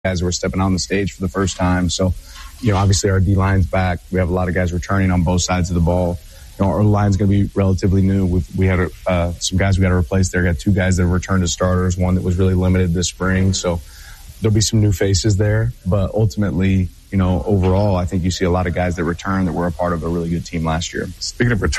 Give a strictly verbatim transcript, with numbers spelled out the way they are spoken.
guys who are stepping on the stage for the first time. So, you know, obviously our D-line's back. We have a lot of guys returning on both sides of the ball. You know, our line's going to be relatively new. We've, we had uh, some guys we got to replace there. We got two guys that returned as starters, one that was really limited this spring. So there'll be some new faces there. But ultimately, you know, overall, I think you see a lot of guys that return that were a part of a really good team last year. Speaking of return,